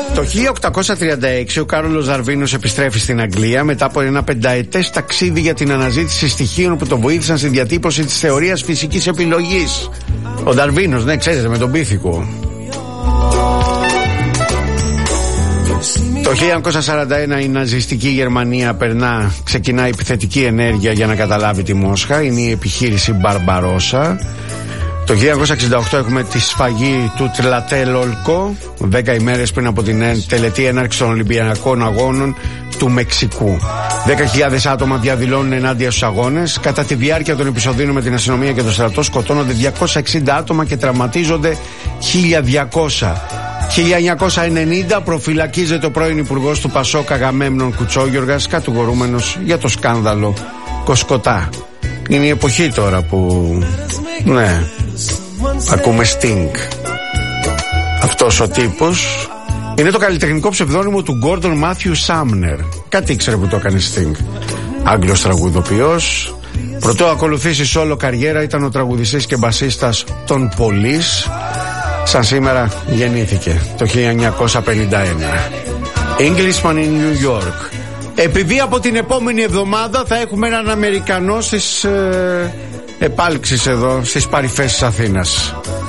Το 1836 ο Κάρολος Δαρβίνος επιστρέφει στην Αγγλία μετά από ένα 5ετές ταξίδι για την αναζήτηση στοιχείων που τον βοήθησαν στη διατύπωση της θεωρίας φυσικής επιλογής. Ο Δαρβίνος, ναι, ξέρετε, με τον πίθηκο. Το 1941 η ναζιστική Γερμανία ξεκινά επιθετική ενέργεια για να καταλάβει τη Μόσχα. Είναι η επιχείρηση Μπαρμπαρόσα. Το 1968 έχουμε τη σφαγή του Tlatelolco, 10 ημέρες πριν από την τελετή έναρξη των Ολυμπιακών Αγώνων του Μεξικού. 10.000 άτομα διαδηλώνουν ενάντια στους αγώνες. Κατά τη διάρκεια των επεισοδίων με την αστυνομία και το στρατό σκοτώνονται 260 άτομα και τραυματίζονται 1.200. 1990 προφυλακίζεται ο πρώην υπουργός του Πασόκ Αγαμέμνων Κουτσόγιοργας, κατηγορούμενος για το σκάνδαλο Κοσκοτά. Είναι η εποχή τώρα που, ναι, ακούμε Sting. Αυτός ο τύπος είναι το καλλιτεχνικό ψευδόνυμο του Gordon Matthew Sumner. Κάτι ήξερε που το έκανε Sting. Άγγλος τραγουδοποιός. Πρωτού ακολουθήσει solo καριέρα ήταν ο τραγουδιστής και μπασίστας των Police. Σαν σήμερα γεννήθηκε το 1951. Englishman in New York. Επειδή από την επόμενη εβδομάδα θα έχουμε έναν Αμερικανό στις επάλξεις εδώ στις παρυφές της Αθήνας.